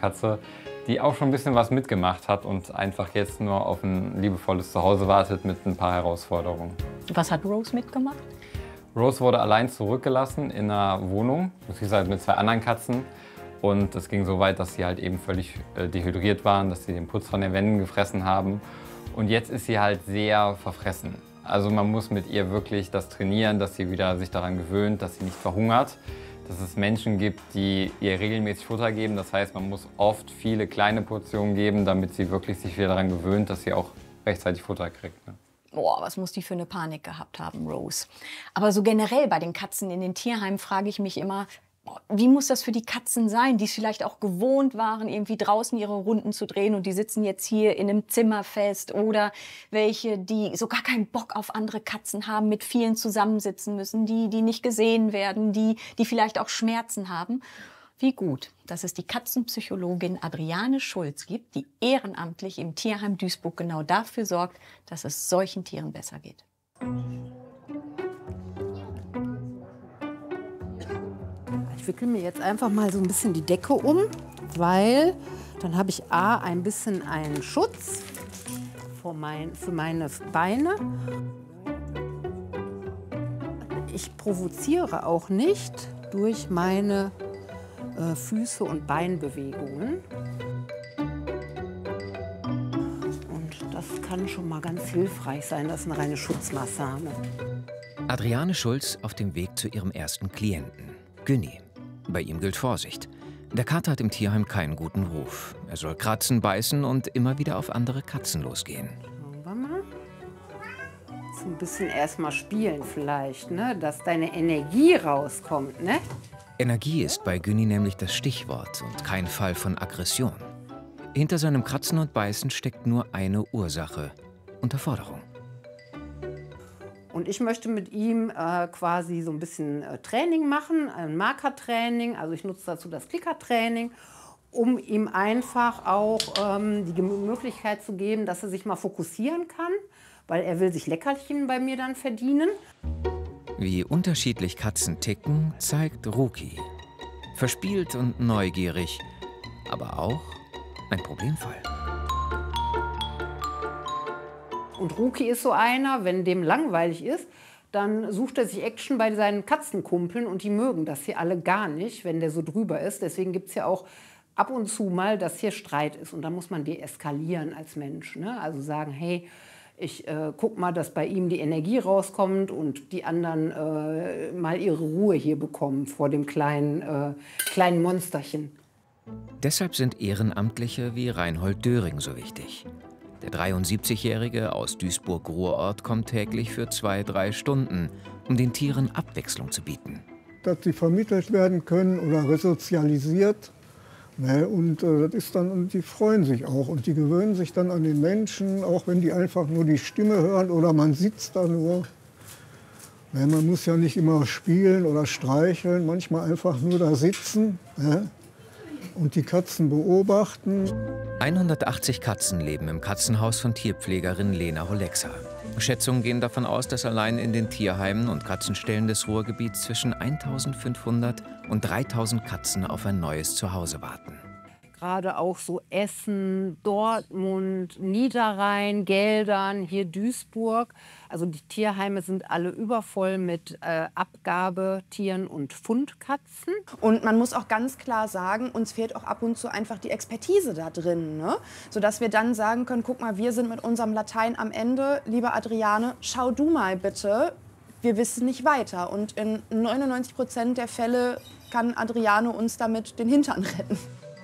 Katze, die auch schon ein bisschen was mitgemacht hat und einfach jetzt nur auf ein liebevolles Zuhause wartet mit ein paar Herausforderungen. Was hat Rose mitgemacht? Rose wurde allein zurückgelassen in einer Wohnung, beziehungsweise mit 2 anderen Katzen. Und es ging so weit, dass sie halt eben völlig dehydriert waren, dass sie den Putz von den Wänden gefressen haben. Und jetzt ist sie halt sehr verfressen. Also man muss mit ihr wirklich das trainieren, dass sie wieder sich daran gewöhnt, dass sie nicht verhungert. Dass es Menschen gibt, die ihr regelmäßig Futter geben. Das heißt, man muss oft viele kleine Portionen geben, damit sie wirklich sich wieder daran gewöhnt, dass sie auch rechtzeitig Futter kriegt. Ne? Boah, was muss die für eine Panik gehabt haben, Rose. Aber so generell bei den Katzen in den Tierheimen frage ich mich immer, wie muss das für die Katzen sein, die es vielleicht auch gewohnt waren, irgendwie draußen ihre Runden zu drehen und die sitzen jetzt hier in einem Zimmer fest, oder welche, die so gar keinen Bock auf andere Katzen haben, mit vielen zusammensitzen müssen, die nicht gesehen werden, die vielleicht auch Schmerzen haben. Wie gut, dass es die Katzenpsychologin Adriane Schulz gibt, die ehrenamtlich im Tierheim Duisburg genau dafür sorgt, dass es solchen Tieren besser geht. Ich wickel mir jetzt einfach mal so ein bisschen die Decke um, weil dann habe ich ein bisschen einen Schutz für meine Beine. Ich provoziere auch nicht durch meine Füße und Beinbewegungen. Und das kann schon mal ganz hilfreich sein, das ist eine reine Schutzmaßnahme. Adriane Schulz auf dem Weg zu ihrem ersten Klienten, Günni. Bei ihm gilt Vorsicht. Der Kater hat im Tierheim keinen guten Ruf. Er soll kratzen, beißen und immer wieder auf andere Katzen losgehen. Schauen wir mal. So ein bisschen erstmal spielen vielleicht, ne? Dass deine Energie rauskommt, ne? Energie ist bei Günni nämlich das Stichwort und kein Fall von Aggression. Hinter seinem Kratzen und Beißen steckt nur eine Ursache: Unterforderung. Und ich möchte mit ihm quasi so ein bisschen Training machen, ein Markertraining. Also ich nutze dazu das Klickertraining, um ihm einfach auch die Möglichkeit zu geben, dass er sich mal fokussieren kann, weil er will sich Leckerchen bei mir dann verdienen. Wie unterschiedlich Katzen ticken, zeigt Ruki. Verspielt und neugierig, aber auch ein Problemfall. Und Ruki ist so einer, wenn dem langweilig ist, dann sucht er sich Action bei seinen Katzenkumpeln und die mögen das hier alle gar nicht, wenn der so drüber ist. Deswegen gibt es ja auch ab und zu mal, dass hier Streit ist und dann muss man deeskalieren als Mensch. Ne? Also sagen, hey, ich guck mal, dass bei ihm die Energie rauskommt und die anderen mal ihre Ruhe hier bekommen vor dem kleinen Monsterchen. Deshalb sind Ehrenamtliche wie Reinhold Döring so wichtig. Der 73-Jährige aus Duisburg-Ruhrort kommt täglich für 2-3 Stunden, um den Tieren Abwechslung zu bieten. Dass sie vermittelt werden können oder resozialisiert. Ne, und das ist dann, und die freuen sich auch und die gewöhnen sich dann an den Menschen, auch wenn die einfach nur die Stimme hören oder man sitzt da nur. Ne, man muss ja nicht immer spielen oder streicheln, manchmal einfach nur da sitzen. Ne? Und die Katzen beobachten. 180 Katzen leben im Katzenhaus von Tierpflegerin Lena Holexa. Schätzungen gehen davon aus, dass allein in den Tierheimen und Katzenstellen des Ruhrgebiets zwischen 1.500 und 3.000 Katzen auf ein neues Zuhause warten. Gerade auch so Essen, Dortmund, Niederrhein, Geldern, hier Duisburg. Also die Tierheime sind alle übervoll mit Abgabetieren und Fundkatzen. Und man muss auch ganz klar sagen, uns fehlt auch ab und zu einfach die Expertise da drin. Ne? Sodass wir dann sagen können, guck mal, wir sind mit unserem Latein am Ende. Liebe Adriane, schau du mal bitte, wir wissen nicht weiter. Und in 99% der Fälle kann Adriane uns damit den Hintern retten.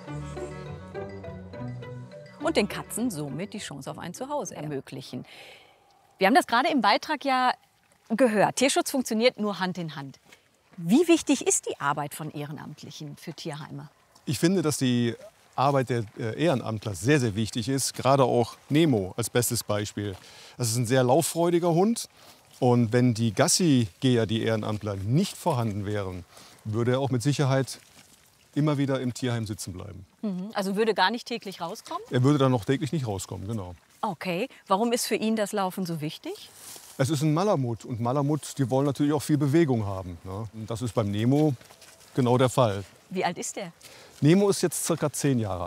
Und den Katzen somit die Chance auf ein Zuhause ermöglichen. Wir haben das gerade im Beitrag ja gehört. Tierschutz funktioniert nur Hand in Hand. Wie wichtig ist die Arbeit von Ehrenamtlichen für Tierheime? Ich finde, dass die Arbeit der Ehrenamtler sehr, sehr wichtig ist. Gerade auch Nemo als bestes Beispiel. Das ist ein sehr lauffreudiger Hund. Und wenn die Gassi-Geher, die Ehrenamtler, nicht vorhanden wären, würde er auch mit Sicherheit immer wieder im Tierheim sitzen bleiben. Also würde gar nicht täglich rauskommen? Er würde dann noch täglich nicht rauskommen, genau. Okay. Warum ist für ihn das Laufen so wichtig? Es ist ein Malamut und Malamuts, die wollen natürlich auch viel Bewegung haben. Ne? Und das ist beim Nemo genau der Fall. Wie alt ist der? Nemo ist jetzt ca. 10 Jahre